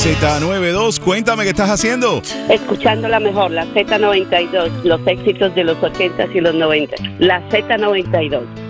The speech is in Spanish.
Z92. Cuéntame qué estás haciendo. Escuchando la mejor, la Z92, los éxitos de los 80s y los 90. La Z92.